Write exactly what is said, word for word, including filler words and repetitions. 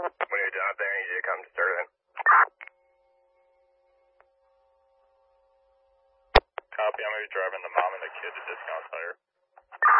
When you're done up there, you need to come to Sterling. Copy, I'm going to be driving the mom and the kid to Discount Tire.